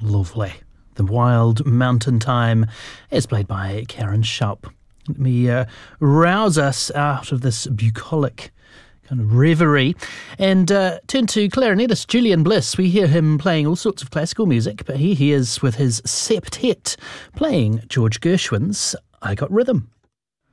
Lovely. The Wild Mountain Time is played by Karen Sharp. Let me rouse us out of this bucolic kind of reverie and turn to clarinetist Julian Bliss. We hear him playing all sorts of classical music, but here he is with his septet playing George Gershwin's I Got Rhythm.